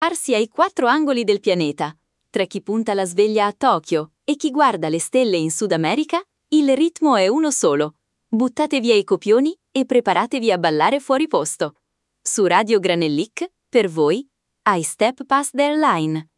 Arsi ai 4 angoli del pianeta, tra chi punta la sveglia a Tokyo e chi guarda le stelle in Sud America, il ritmo è uno solo. Buttate via i copioni e preparatevi a ballare fuori posto. Su Radio Granellic, per voi, I Step Past Their Line.